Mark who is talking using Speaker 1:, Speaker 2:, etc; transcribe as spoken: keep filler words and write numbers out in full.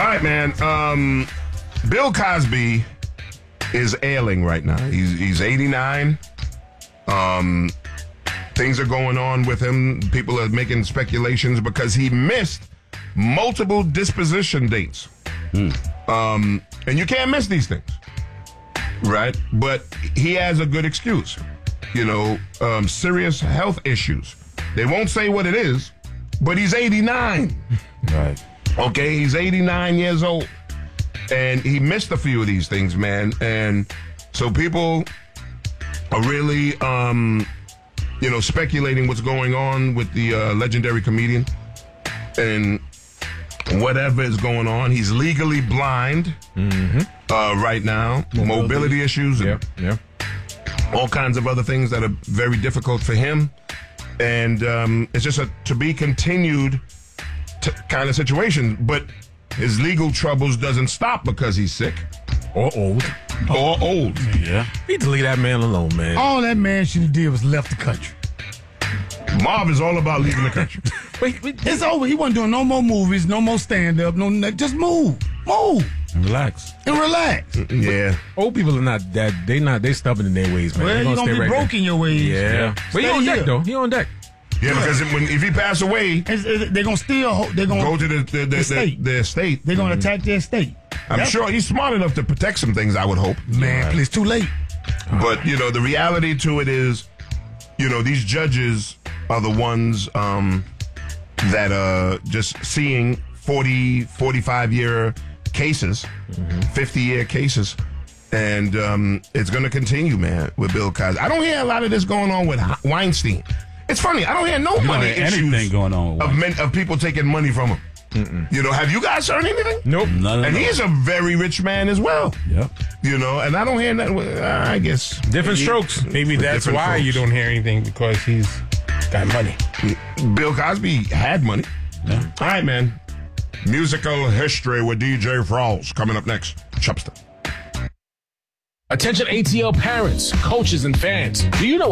Speaker 1: right, man. Um, Bill Cosby is ailing right now. He's he's eighty-nine. Um, things are going on with him. People are making speculations because he missed multiple disposition dates. Hmm. Um, and you can't miss these things, right? But he has a good excuse. You know, um, serious health issues. They won't say what it is, but he's eighty-nine.
Speaker 2: Right.
Speaker 1: Okay, he's eighty-nine years old. And he missed a few of these things, man. And so people are really, um, you know, speculating what's going on with the uh, legendary comedian. And whatever is going on, he's legally blind mm-hmm. uh, right now. Mobility, Mobility issues.
Speaker 2: Yeah, yeah.
Speaker 1: All kinds of other things that are very difficult for him. And um, it's just a to be continued t- kind of situation. But his legal troubles doesn't stop because he's sick.
Speaker 2: Or old.
Speaker 1: Or old.
Speaker 2: Yeah. Need to leave that man alone, man.
Speaker 3: All that man should have did was left the country.
Speaker 1: Marv is all about leaving the country.
Speaker 3: wait, wait, it's over. He wasn't doing no more movies, no more stand-up, no, just move. Move.
Speaker 2: And relax.
Speaker 3: And relax.
Speaker 1: Yeah.
Speaker 2: But old people are not that, they not, they stubborn in their ways, man.
Speaker 3: Well, you're going to be
Speaker 2: right
Speaker 3: broke
Speaker 2: there.
Speaker 3: in your ways.
Speaker 2: Yeah. yeah. But he on deck,
Speaker 3: here.
Speaker 2: though. He on deck.
Speaker 1: Yeah, because when, if he pass away,
Speaker 3: it's, it's, they're going to steal, they're going
Speaker 1: go to the, the, the, the estate. The, the estate.
Speaker 3: They're going to mm-hmm. attack their estate.
Speaker 1: I'm yep. sure he's smart enough to protect some things, I would hope.
Speaker 3: Man, right. please, too late.
Speaker 1: But, you know, the reality to it is, you know, these judges are the ones um, that are just seeing forty, forty-five year cases, mm-hmm. fifty year cases. And um, it's going to continue, man, with Bill Cosby. I don't hear a lot of this going on with Weinstein. It's funny. I don't hear no
Speaker 4: you
Speaker 1: money
Speaker 4: hear
Speaker 1: issues
Speaker 4: anything going on with
Speaker 1: of, men, of people taking money from him. Mm-mm. You know, have you guys heard anything?
Speaker 2: Nope.
Speaker 4: None
Speaker 1: and
Speaker 4: of
Speaker 1: he's a very rich man as well.
Speaker 4: Yep.
Speaker 1: You know, and I don't hear that. Uh, I guess
Speaker 2: different
Speaker 1: maybe,
Speaker 2: strokes.
Speaker 5: Maybe that's why strokes. You don't hear anything because he's got money.
Speaker 1: Bill Cosby had money. Yeah. All right, man. Musical history with D J Frost coming up next. Chupster.
Speaker 6: Attention A T L parents, coaches, and fans. Do you know